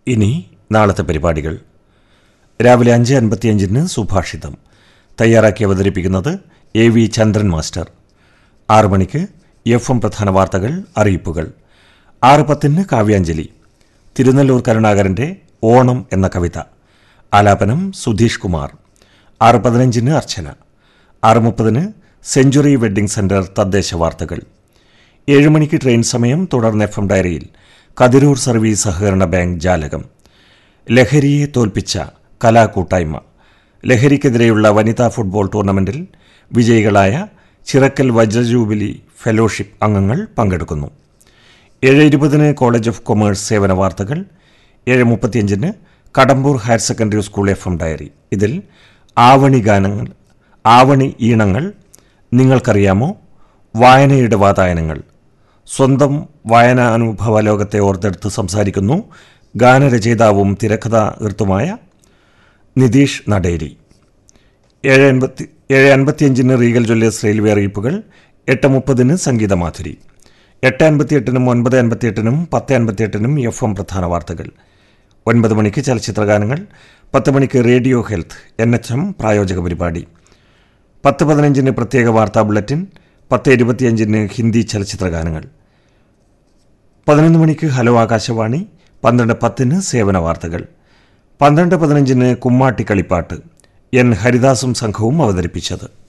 ഇനി നാളത്തെ പരിപാടികൾ. രാവിലെ 5:55 സുഭാഷിതം തയ്യാറാക്കി അവതരിപ്പിക്കുന്നത് AV ചന്ദ്രൻ മാസ്റ്റർ. 6 മണിക്ക് FM പ്രധാന വാർത്തകൾ, അറിയിപ്പുകൾ. 6:10 കാവ്യാഞ്ജലി. തിരുനെല്ലൂർ കരുണാകരന്റെ ഓണം എന്ന കവിത. ആലാപനം സുധീഷ് കുമാർ. 6:15 അർച്ചന. 6:30 സെഞ്ചുറി വെഡ്ഡിംഗ് സെന്റർ തദ്ദേശ വാർത്തകൾ. 7 മണിക്ക് ട്രെയിൻ സമയം. തുടർന്ന് FM ഡയറിയിൽ കതിരൂർ സർവീസ് സഹകരണ ബാങ്ക് ജാലകം. ലഹരിയെ തോൽപ്പിച്ച കലാകൂട്ടായ്മ. ലഹരിക്കെതിരെയുള്ള വനിതാ ഫുട്ബോൾ ടൂർണമെന്റിൽ വിജയികളായ ചിറക്കൽ വജ്രജൂബിലി ഫെലോഷിപ്പ് അംഗങ്ങൾ പങ്കെടുക്കുന്നു. 7:20 കോളേജ് ഓഫ് കൊമേഴ്സ് സേവന വാർത്തകൾ. 7:35 Kadambur higher secondary school FM diary. ഇതിൽ ആവണി ഈണങ്ങൾ, നിങ്ങൾക്കറിയാമോ, വായനയുടെ വാതായനങ്ങൾ, സ്വന്തം വായനാനുഭവ ലോകത്തെ ഓർത്തെടുത്ത് സംസാരിക്കുന്നു ഗാനരചയിതാവും തിരക്കഥാകൃത്തുമായ Nitish Naderi. 7:55 Regal Jewellers railway അറിയിപ്പുകൾ. 8:30 സംഗീതമാധുരി. 8:58 9:58 10:58 FM പ്രധാന വാർത്തകൾ. 9 മണിക്ക് ചലച്ചിത്രഗാനങ്ങൾ. 10 മണിക്ക് റേഡിയോ ഹെൽത്ത് NHM പ്രായോജക പരിപാടി. 10:15 പ്രത്യേക വാർത്താ ബുള്ളറ്റിൻ. 10:25 ഹിന്ദി ചലച്ചിത്രഗാനങ്ങൾ. 11 മണിക്ക് ഹലോ ആകാശവാണി. 12:10 സേവന വാർത്തകൾ. 12:15 കുമ്മാട്ടി കളിപ്പാട്ട്. N ഹരിദാസും സംഘവും അവതരിപ്പിച്ചത്.